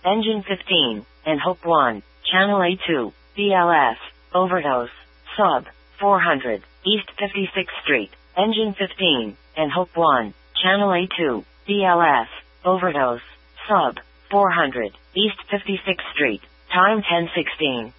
Engine 15, and Hope 1, Channel A2, BLS, overdose, sub, 400, East 56th Street, Engine 15, and Hope 1, Channel A2, BLS, overdose, sub, 400, East 56th Street, time 10:16.